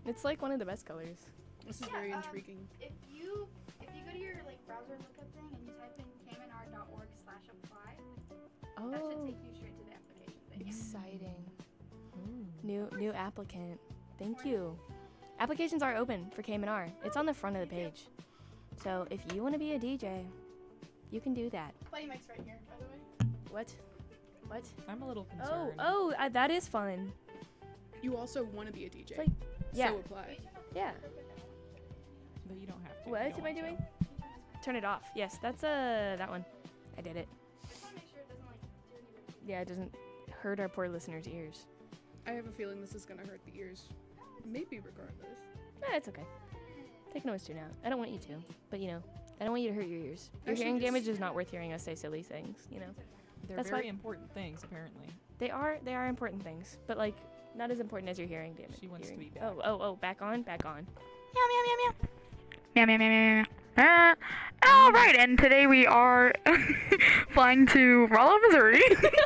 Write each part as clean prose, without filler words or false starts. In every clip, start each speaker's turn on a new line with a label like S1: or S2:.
S1: It's like one of the best colors.
S2: This is very intriguing.
S3: If you go to your browser lookup thing and you type in caymanart.org/apply, that should take you straight to the application thing.
S1: Exciting. New applicant. Thank you. Applications are open for Cayman R. It's on the front of the page. So if you want to be a DJ, you can do that.
S3: Play mic's right here, by the way.
S1: What?
S4: I'm a little concerned.
S1: That is fun.
S2: You also want to be a DJ.
S1: Like, yeah.
S2: So apply.
S1: Yeah.
S4: But you don't have to.
S1: What
S4: if you
S1: am I
S4: don't
S1: doing?
S4: want
S1: Turn it off. Yes, that's that one. I did it.
S3: Just want to make sure it doesn't do anything.
S1: Yeah, it doesn't hurt our poor listeners' ears.
S2: I have a feeling this is gonna hurt the ears. Maybe regardless.
S1: It's okay. Take noise tune out. I don't want you to, but I don't want you to hurt your ears. Your
S2: Actually,
S1: hearing
S2: just-
S1: damage is not worth hearing us say silly things.
S4: to. They're
S1: That's
S4: very
S1: why-
S4: important things, apparently.
S1: They are important things, but not as important as your hearing damage.
S4: She wants to be back.
S1: Oh, back on.
S3: Meow, meow, meow, meow. Meow, meow, meow, meow, meow. All right, and today we are flying to Rolla, Missouri.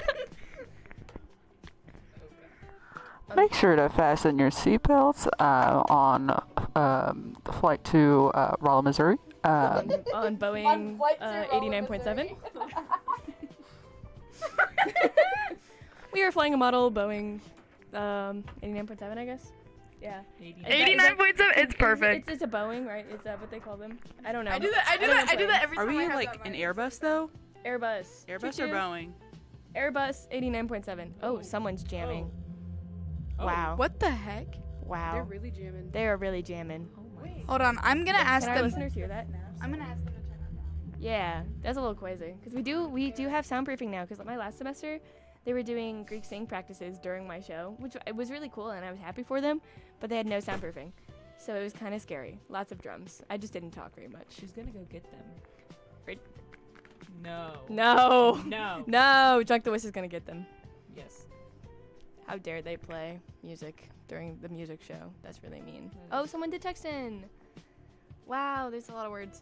S5: Make sure to fasten your seatbelts on the flight to Rolla, Missouri.
S1: On Boeing 89.7. We are flying a model Boeing 89.7, I guess. Yeah.
S3: 89.7. It's perfect.
S1: It's a Boeing, right? Is that what they call them? I don't know.
S3: I do that every
S6: Are
S3: time.
S6: we
S3: I have
S6: like
S3: that
S6: an
S3: memory.
S6: Airbus though?
S1: Airbus.
S6: Airbus
S1: Choo-choo.
S6: or Boeing?
S1: Airbus 89.7. Oh, someone's jamming.
S4: Oh.
S1: Wow.
S2: What the heck?
S1: Wow.
S2: They're really jamming.
S1: They are really jamming.
S3: Hold on, I'm gonna ask
S1: Can our
S3: them.
S1: listeners hear that?
S3: I'm gonna ask them to turn it down.
S1: Yeah, that's a little crazy. Because we do have soundproofing now. Because my last semester, they were doing Greek sing practices during my show, which it was really cool, and I was happy for them. But they had no soundproofing, so it was kind of scary. Lots of drums. I just didn't talk very much.
S4: She's gonna go get them.
S1: Right.
S4: No.
S1: No.
S4: No.
S1: No. Drunk the Wish is gonna get them.
S4: Yes.
S1: How dare they play music during the music show? That's really mean.
S4: That
S1: Oh,
S4: is-
S1: someone did text in. Wow, there's a lot of words.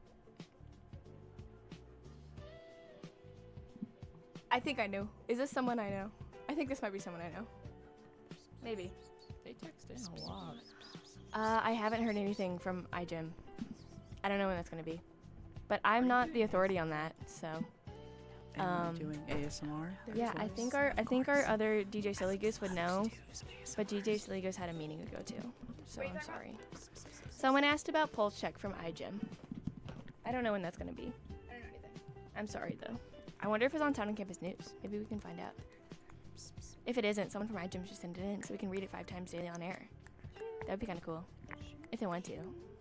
S1: I think I knew. Is this someone I know? I think this might be someone I know. Maybe.
S4: They text in a lot.
S1: I haven't heard anything from iGym. I don't know when that's gonna be. But I'm not the authority on that, so.
S6: And doing ASMR.
S1: Yeah, I think our other DJ Silly Goose would know, but DJ Silly Goose had a meeting to go to, so I'm sorry. Someone asked about Pulse Check from iGym. I don't know when that's gonna be.
S3: I don't know anything.
S1: I'm sorry though. I wonder if it's on Town and Campus News. Maybe we can find out. If it isn't, someone from iGym should send it in so we can read it 5 times daily on air. That would be kind of cool. If they want to.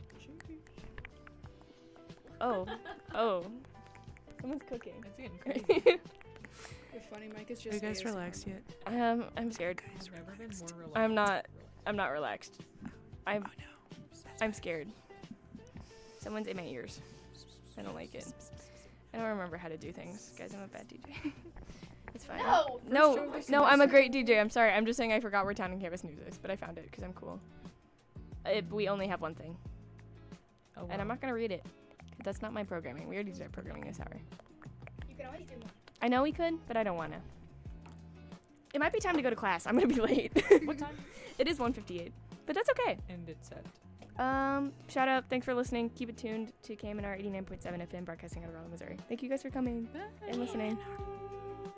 S1: Oh. Someone's cooking.
S4: It's getting crazy.
S2: Your funny mic is
S6: Are
S2: just.
S6: you guys
S2: ASMR.
S6: relaxed yet?
S1: I'm scared.
S4: I've never been more relaxed.
S1: I'm not relaxed. I'm scared. Someone's in my ears. I don't like it. I don't remember how to do things. Guys, I'm a bad DJ. It's fine. No, I'm a great DJ. I'm sorry. I'm just saying I forgot where Town and Campus News is, but I found it because I'm cool. We only have one thing,
S4: Oh,
S1: and I'm not going to read it. 'Cause that's not my programming. We already did our programming this hour.
S3: You can always do more.
S1: I know we could, but I don't want to. It might be time to go to class. I'm going to be late.
S4: What time?
S1: It is 1:58, but that's okay.
S4: And it's at.
S1: Shout out. Thanks for listening. Keep it tuned to KMNR 89.7 FM broadcasting out of Rolla, Missouri. Thank you guys for coming and listening.